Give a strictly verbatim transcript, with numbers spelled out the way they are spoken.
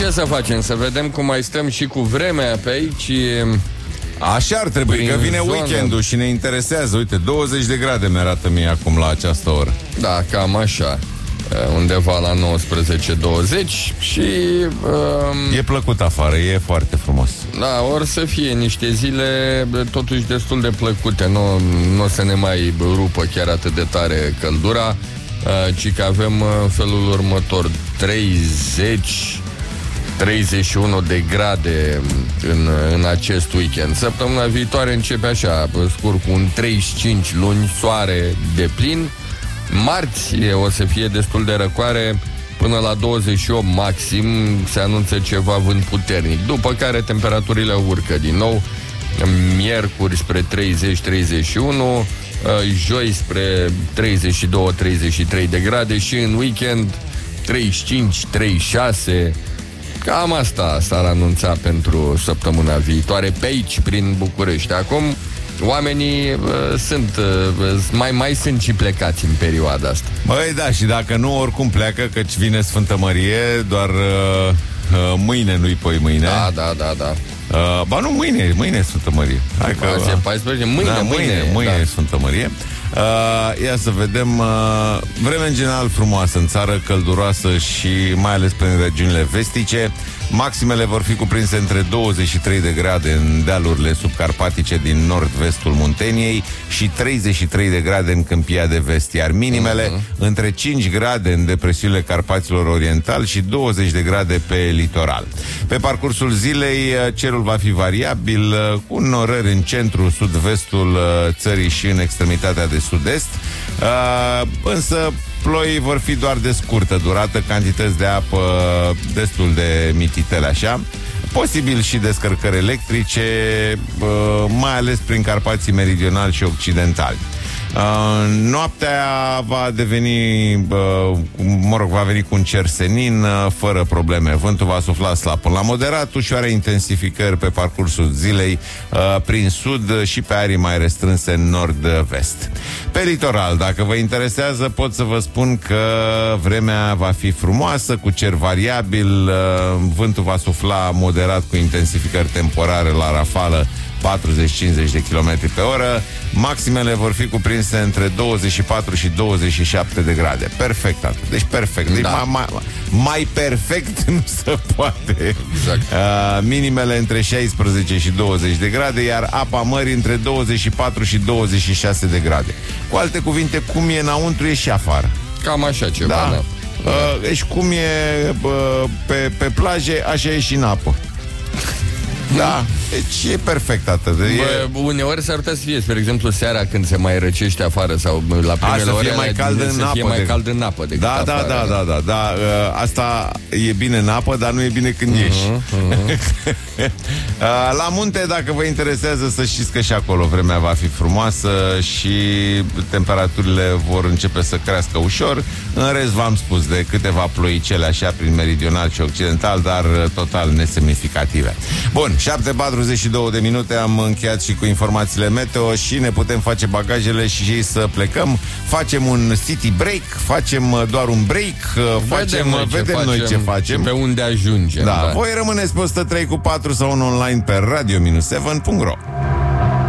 ce să facem? Să vedem cum mai stăm și cu vremea pe aici. Așa ar trebui, Prin că vine zonă. weekendul și ne interesează. Uite, douăzeci de grade mi-arată mie acum la această oră. Da, cam așa. Undeva la nouăsprezece douăzeci și... Um, E plăcut afară, e foarte frumos. Da, or să fie niște zile totuși destul de plăcute. Nu, nu o să ne mai rupă chiar atât de tare căldura, ci că avem felul următor: treizeci treizeci și unu de grade în, în acest weekend. Săptămâna viitoare începe așa, scurt, cu un treizeci și cinci, luni, soare de plin. Marți o să fie destul de răcoare, până la douăzeci și opt maxim, se anunță ceva vânt puternic. După care temperaturile urcă din nou, miercuri spre treizeci treizeci și unu, joi spre treizeci și doi treizeci și trei de grade și în weekend treizeci și cinci treizeci și șase. Cam asta s-ar anunța pentru săptămâna viitoare pe aici, prin București. Acum oamenii uh, sunt uh, mai, mai sunt și plecați în perioada asta. Băi, da, și dacă nu, oricum pleacă, căci vine Sfântă Mărie, doar uh, uh, mâine, nu-i poi mâine. Da, da, da, da. Uh, ba nu, mâine, mâine e Sfântă Mărie. Hai că, Azi e paisprezece, mâine, da, mâine, mâine, mâine da. e Sfântă Mărie. Uh, ia să vedem, uh, vreme în general frumoasă în țară, călduroasă și mai ales prin regiunile vestice. Maximele vor fi cuprinse între douăzeci și trei de grade în dealurile subcarpatice din nord-vestul Munteniei și treizeci și trei de grade în Câmpia de Vest, iar minimele uh-huh. între cinci grade în depresiunile Carpaților Oriental și douăzeci de grade pe litoral. Pe parcursul zilei, cerul va fi variabil, cu norări în centru, sud-vestul țării și în extremitatea de sud-est, uh, însă ploi vor fi doar de scurtă durată, cantități de apă destul de mititele așa. Posibil și descărcări electrice, mai ales prin Carpații meridionali și occidentali. Uh, noaptea va deveni, uh, mă rog, va veni cu un cer senin, uh, fără probleme. Vântul va sufla slab până la moderat, ușoare intensificări pe parcursul zilei, uh, prin sud și pe arii mai restrânse în nord-vest. Pe litoral, dacă vă interesează, pot să vă spun că vremea va fi frumoasă, cu cer variabil, uh, vântul va sufla moderat cu intensificări temporare la rafală, patruzeci cincizeci de kilometri pe oră. Maximele vor fi cuprinse între douăzeci și patru și douăzeci și șapte de grade. Perfect atât. Deci perfect. Deci da. mai, mai, mai perfect nu se poate. Exact. Uh, minimele între șaisprezece și douăzeci de grade, iar apa mării între douăzeci și patru și douăzeci și șase de grade. Cu alte cuvinte, cum e înăuntru, e și afară. Cam așa ceva, da. da. Uh, deci cum e uh, pe, pe plaje, așa e și în apă. Da, deci e perfect atât. Bă, e... uneori s-ar putea să fie, spre exemplu, seara când se mai răcește afară sau la primele ore mai cald în să apă fie mai de... cald în apă decât da, afară. da, da, da, da, da. Asta e bine în apă, dar nu e bine când uh-huh, ieși. Uh-huh. La munte, dacă vă interesează, să știți că și acolo vremea va fi frumoasă și temperaturile vor începe să crească ușor. În rest, v-am spus de câteva ploicele așa prin meridional și occidental, dar total nesemnificative. Bun, șapte patruzeci și două de minute, am încheiat și cu informațiile meteo și ne putem face bagajele și să plecăm. Facem un city break, facem doar un break, facem, vedem, vedem noi, noi ce, ce facem. pe unde ajungem. Da, Da. voi rămâneți pe o sută trei cu patru sau în online pe radio șapte punct ro.